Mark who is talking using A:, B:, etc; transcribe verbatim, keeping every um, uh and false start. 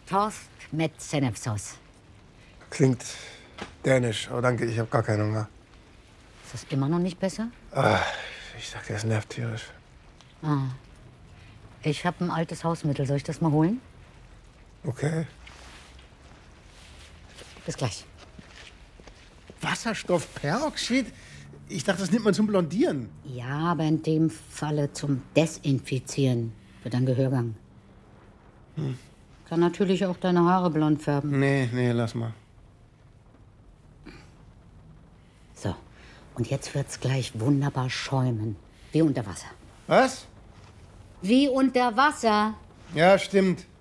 A: Torst mit Senfsauce.
B: Klingt dänisch, aber danke, ich habe gar keinen Hunger.
A: Ist das immer noch nicht besser?
B: Ah, ich sag dir, es nervt tierisch.
A: Ah. Ich habe ein altes Hausmittel. Soll ich das mal holen?
B: Okay.
A: Bis gleich.
C: Wasserstoffperoxid? Ich dachte, das nimmt man zum Blondieren.
A: Ja, aber in dem Falle zum Desinfizieren für deinen Gehörgang.
B: Hm.
A: Kann natürlich auch deine Haare blond färben.
B: Nee, nee, lass mal.
A: So, und jetzt wird's gleich wunderbar schäumen. Wie unter Wasser.
B: Was?
A: Wie unter Wasser.
B: Ja, stimmt.